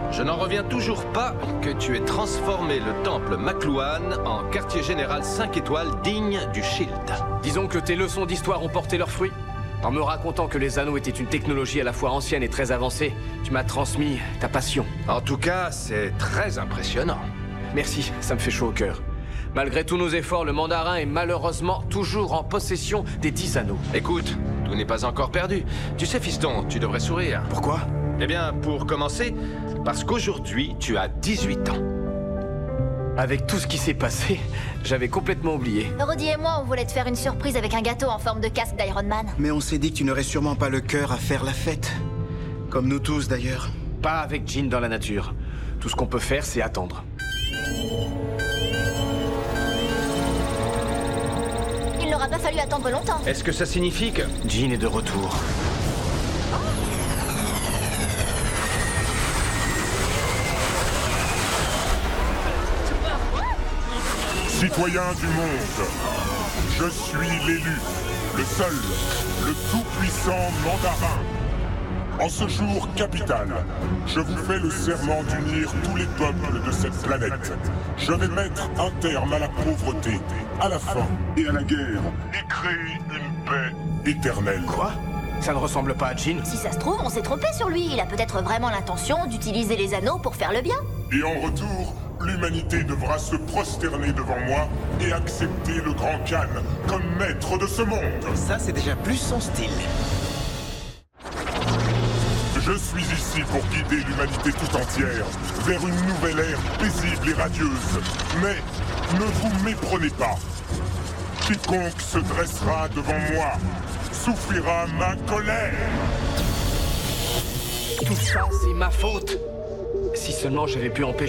Je n'en reviens toujours pas que tu aies transformé le temple McLuhan en quartier général 5 étoiles digne du Shield. Disons que tes leçons d'histoire ont porté leurs fruits. En me racontant que les anneaux étaient une technologie à la fois ancienne et très avancée, tu m'as transmis ta passion. En tout cas, c'est très impressionnant. Merci, ça me fait chaud au cœur. Malgré tous nos efforts, le mandarin est malheureusement toujours en possession des 10 anneaux. Écoute, tout n'est pas encore perdu. Tu sais, fiston, tu devrais sourire. Pourquoi? Eh bien, pour commencer, parce qu'aujourd'hui, tu as 18 ans. Avec tout ce qui s'est passé, j'avais complètement oublié. Roddy et moi, on voulait te faire une surprise avec un gâteau en forme de casque d'Iron Man. Mais on s'est dit que tu n'aurais sûrement pas le cœur à faire la fête. Comme nous tous, d'ailleurs. Pas avec Jean dans la nature. Tout ce qu'on peut faire, c'est attendre. Il n'aura pas fallu attendre longtemps. Est-ce que ça signifie que... Jean est de retour. Citoyens du monde, je suis l'élu, le seul, le tout-puissant mandarin. En ce jour capital, je vous fais le serment d'unir tous les peuples de cette planète. Je vais mettre un terme à la pauvreté, à la faim et à la guerre, et créer une paix éternelle. Quoi? Ça ne ressemble pas à Jean. Si ça se trouve, on s'est trompé sur lui. Il a peut-être vraiment l'intention d'utiliser les anneaux pour faire le bien. Et en retour, l'humanité devra se prosterner devant moi et accepter le Grand Khan comme maître de ce monde. Ça, c'est déjà plus son style. Je suis ici pour guider l'humanité tout entière vers une nouvelle ère paisible et radieuse. Mais ne vous méprenez pas. Quiconque se dressera devant moi souffrira ma colère. Tout ça, c'est ma faute. Si seulement j'avais pu empêcher